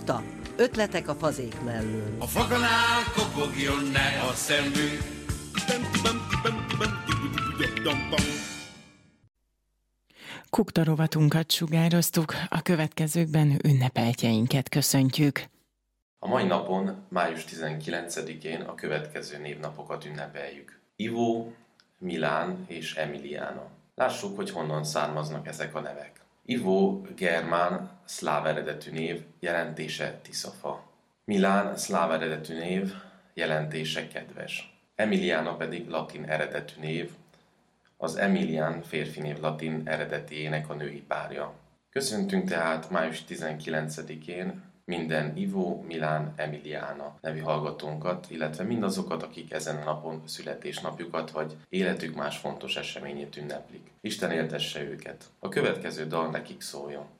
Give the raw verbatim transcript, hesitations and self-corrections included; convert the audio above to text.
Kukta. Ötletek a fazék mellől. A faganál kopogjon ne a szemünk. Kukta rovatunkat sugároztuk, a következőkben ünnepeltjeinket köszöntjük. A mai napon, május tizenkilencedikén a következő névnapokat ünnepeljük. Ivo, Milán és Emiliana. Lássuk, hogy honnan származnak ezek a nevek. Ivo germán, szláv eredetű név, jelentése tiszafa. Milán szláv eredetű név, jelentése kedves. Emiliana pedig latin eredetű név, az Emilián férfi név latin eredetiének a női párja. Köszöntünk tehát május tizenkilencedikén minden Ivo, Milán, Emiliana nevű hallgatónkat, illetve mindazokat, akik ezen a napon születésnapjukat vagy életük más fontos eseményét ünneplik. Isten éltesse őket. A következő dal nekik szóljon.